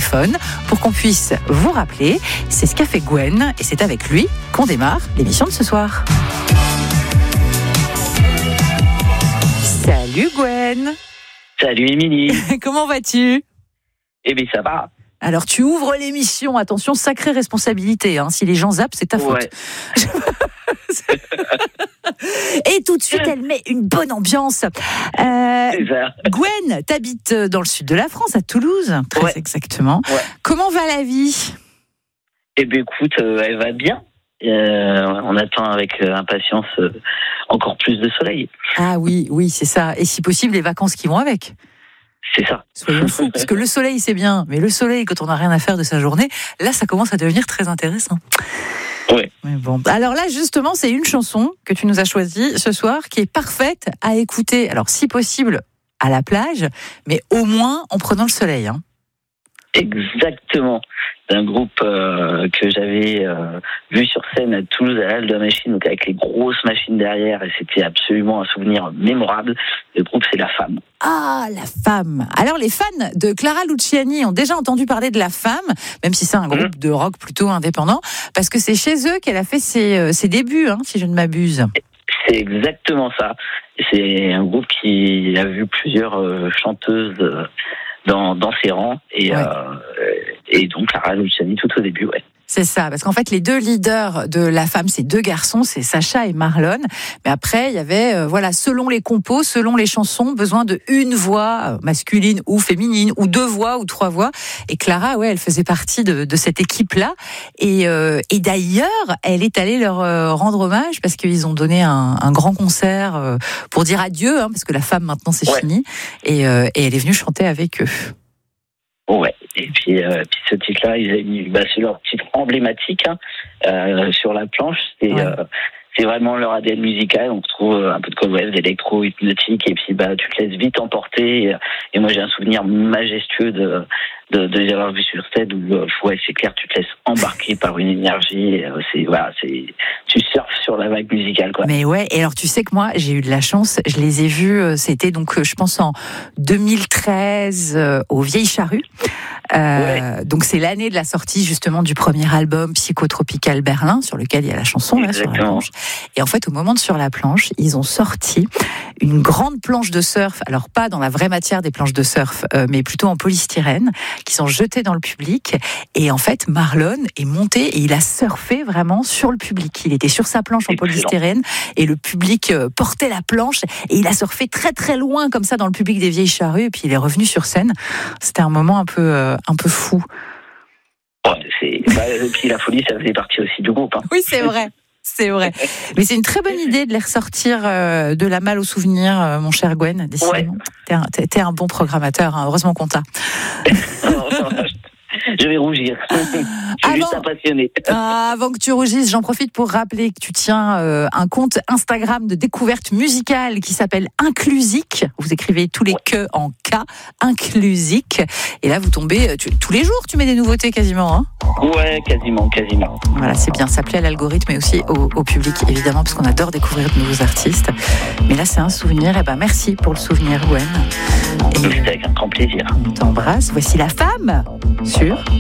téléphone pour qu'on puisse vous rappeler. C'est ce qu'a fait Gwen et c'est avec lui qu'on démarre l'émission de ce soir. Salut Gwen. Salut Émilie. Comment vas-tu ? Eh bien ça va. Alors tu ouvres l'émission, attention, sacrée responsabilité, hein. Si les gens zappent, c'est ta faute. Ouais. Et tout de suite, elle met une bonne ambiance. C'est ça. Gwen, t'habites dans le sud de la France, à Toulouse, très exactement. Ouais. Comment va la vie ? Eh bien écoute, elle va bien. On attend avec impatience encore plus de soleil. Ah oui, c'est ça. Et si possible, les vacances qui vont avec. C'est ça. Soyons fous, parce que le soleil, c'est bien, mais le soleil, quand on n'a rien à faire de sa journée, là, ça commence à devenir très intéressant. Ouais. Mais bon. Alors là, justement, c'est une chanson que tu nous as choisie ce soir qui est parfaite à écouter. Alors, si possible, à la plage, mais au moins en prenant le soleil. Hein. Exactement. D'un groupe que j'avais vu sur scène à Toulouse à l'Halle de la Machine, donc avec les grosses machines derrière, et c'était absolument un souvenir mémorable. Le groupe, c'est La Femme. Ah, La Femme. Alors, les fans de Clara Luciani ont déjà entendu parler de La Femme, même si c'est un groupe de rock plutôt indépendant, parce que c'est chez eux qu'elle a fait ses débuts, hein, si je ne m'abuse. C'est exactement ça. C'est un groupe qui a vu plusieurs chanteuses dans ses rangs, et donc Clara Luciani tout au début, ouais. C'est ça, parce qu'en fait, les deux leaders de La Femme, c'est deux garçons, c'est Sacha et Marlon. Mais après, il y avait, selon les compos, selon les chansons, besoin de une voix masculine ou féminine, ou deux voix ou trois voix. Et Clara, elle faisait partie de cette équipe-là. Et d'ailleurs, elle est allée leur rendre hommage parce qu'ils ont donné un grand concert pour dire adieu, hein, parce que La Femme, maintenant, c'est fini. Et elle est venue chanter avec eux. Ouais, et puis ce titre-là, ils avaient mis, c'est leur titre emblématique sur la planche. C'est vraiment leur ADN musical. On retrouve un peu de cold wave, d'électro, hypnotique, et puis tu te laisses vite emporter. Et moi, j'ai un souvenir majestueux de les avoir vus sur scène où c'est clair, tu te laisses embarquer par une énergie. Tu surfes sur la vague musicale, quoi. Mais ouais, et alors tu sais que moi, j'ai eu de la chance. Je les ai vus. C'était donc, je pense, en 2013 au Vieilles Charrues. Donc c'est l'année de la sortie justement du premier album Psychotropical Berlin, sur lequel il y a la chanson là sur la planche. Et en fait, au moment de Sur la planche, ils ont sorti une grande planche de surf. Alors pas dans la vraie matière des planches de surf, mais plutôt en polystyrène, qui sont jetées dans le public. Et en fait, Marlon est monté et il a surfé vraiment sur le public. Il était sur sa planche en polystyrène et le public portait la planche et il a surfé très très loin comme ça dans le public des Vieilles Charrues. Et puis il est revenu sur scène. C'était un moment un peu fou. Et puis la folie, ça faisait partie aussi du groupe. Hein. Oui, c'est vrai. C'est vrai. Mais c'est une très bonne idée de les ressortir de la malle au souvenir, mon cher Gwen. Décidément. T'es un bon programmateur, hein. Heureusement qu'on t'a. Je vais rougir. Je suis juste un passionné. Avant que tu rougisses, j'en profite pour rappeler que tu tiens un compte Instagram de découverte musicale qui s'appelle Inclusique. Vous écrivez tous les que en K, Inclusique. Et là, vous tombez tous les jours, tu mets des nouveautés quasiment. Hein. Ouais, quasiment. Voilà, c'est bien. Ça plaît à l'algorithme et aussi au public, évidemment, parce qu'on adore découvrir de nouveaux artistes. Mais là, c'est un souvenir. Et merci pour le souvenir, Gwen. C'était avec un grand plaisir. On t'embrasse. Voici La Femme sur